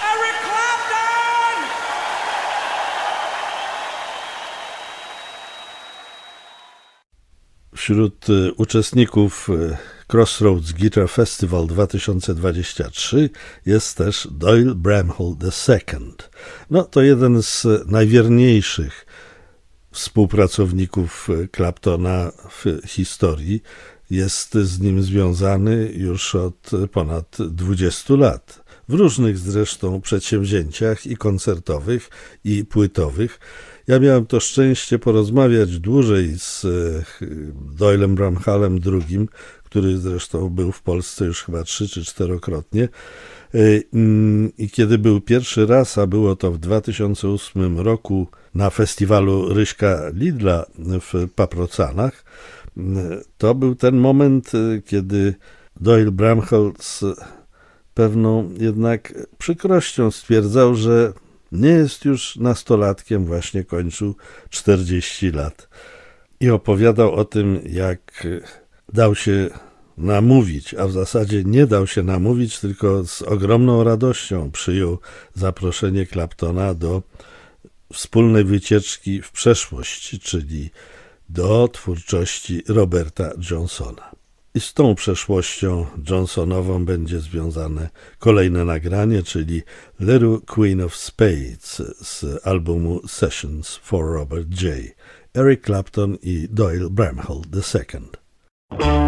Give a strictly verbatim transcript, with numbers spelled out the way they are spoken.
Eric Clapton! Wśród uczestników Crossroads Guitar Festival dwa tysiące dwudziesty trzeci jest też Doyle Bramhall the second. No to jeden z najwierniejszych współpracowników Claptona w historii. Jest z nim związany już od ponad dwudziestu lat. W różnych zresztą przedsięwzięciach i koncertowych, i płytowych. Ja miałem to szczęście porozmawiać dłużej z Doylem Bramhallem drugim, który zresztą był w Polsce już chyba trzy czy czterokrotnie. I kiedy był pierwszy raz, a było to w dwa tysiące ósmym roku na festiwalu Ryśka Lidla w Paprocanach, to był ten moment, kiedy Doyle Bramhall z pewną jednak przykrością stwierdzał, że nie jest już nastolatkiem, właśnie kończył czterdzieści lat. I opowiadał o tym, jak dał się namówić, a w zasadzie nie dał się namówić, tylko z ogromną radością przyjął zaproszenie Claptona do wspólnej wycieczki w przeszłość, czyli do twórczości Roberta Johnsona. I z tą przeszłością Johnsonową będzie związane kolejne nagranie, czyli Little Queen of Spades z albumu Sessions for Robert J. Eric Clapton i Doyle Bramhall the second.